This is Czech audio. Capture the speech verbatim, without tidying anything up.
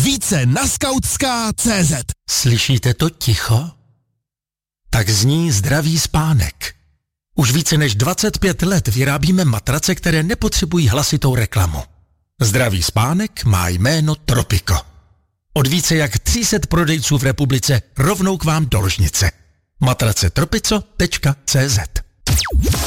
Více na skautská tečka cé zet. Slyšíte to ticho? Tak zní zdravý spánek. Už více než dvacet pět let vyrábíme matrace, které nepotřebují hlasitou reklamu. Zdravý spánek má jméno Tropico. Od více jak tři sta prodejců v republice rovnou k vám do ložnice. matrace tropico tečka cé zet.